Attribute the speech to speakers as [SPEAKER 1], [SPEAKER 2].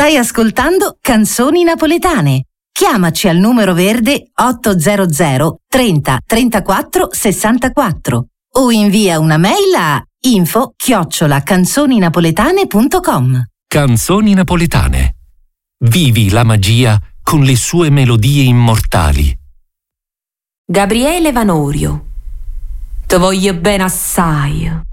[SPEAKER 1] Stai ascoltando Canzoni Napoletane. Chiamaci al numero verde 800 30 34 64 o invia una mail a info@canzoninapoletane.com.
[SPEAKER 2] Canzoni Napoletane. Vivi la magia con le sue melodie immortali.
[SPEAKER 3] Gabriele Vanorio. Te voglio bene assai.